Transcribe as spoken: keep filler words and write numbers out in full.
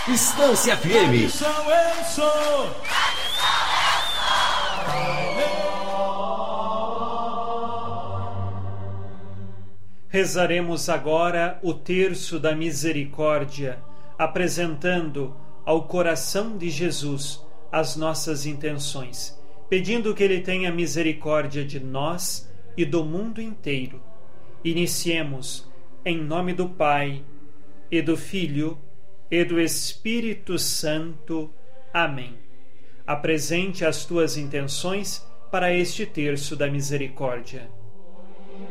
Estância F M. Rezaremos agora o terço da misericórdia, apresentando ao coração de Jesus as nossas intenções, pedindo que Ele tenha misericórdia de nós e do mundo inteiro. Iniciemos em nome do Pai, e do Filho, e do Espírito Santo. Amém. Apresente as tuas intenções para este terço da misericórdia.